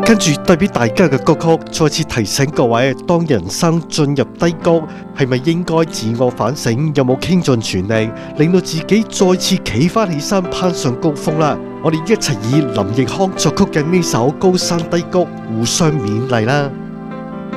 跟住帶俾大家嘅歌曲，再次提醒各位，當人生進入低谷，係咪應該自我反省，有冇傾盡全力，令到自己再次企翻起身，攀上高峰啦？我哋一齊以林奕匡作曲嘅呢首《高山低谷》互相勉勵啦！